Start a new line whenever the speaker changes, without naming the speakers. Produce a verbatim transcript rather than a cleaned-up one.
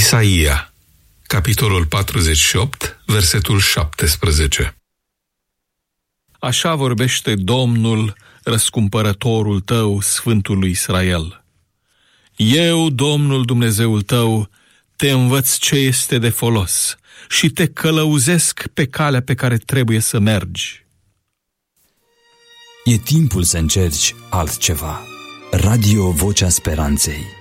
Isaia, capitolul patruzeci și opt, versetul șaptesprezece. Așa vorbește Domnul, răscumpărătorul tău, Sfântul lui Israel. Eu, Domnul Dumnezeul tău, te învăț ce este de folos și te călăuzesc pe calea pe care trebuie să mergi.
E timpul să încerci altceva. Radio Vocea Speranței.